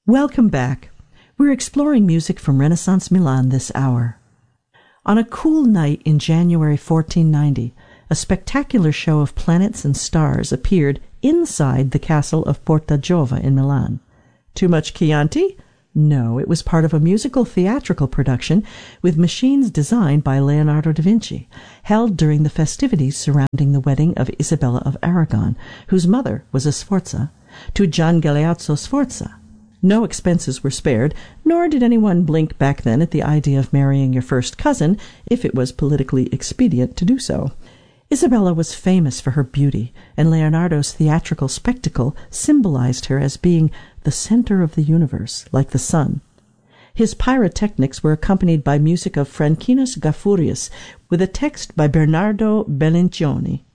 Welcome back. We're exploring music from Renaissance Milan this hour. On a cool night in January 1490, a spectacular show of planets and stars appeared inside the castle of Porta Giova in Milan. Too much Chianti? No, it was part of a musical theatrical production with machines designed by Leonardo da Vinci, held during the festivities surrounding the wedding of Isabella of Aragon, whose mother was a Sforza, to Gian Galeazzo Sforza. No expenses were spared, nor did anyone blink back then at the idea of marrying your first cousin if it was politically expedient to do so. Isabella was famous for her beauty, and Leonardo's theatrical spectacle symbolized her as being the center of the universe, like the sun. His pyrotechnics were accompanied by music of Francinus Gaffurius, with a text by Bernardo Bellincioni.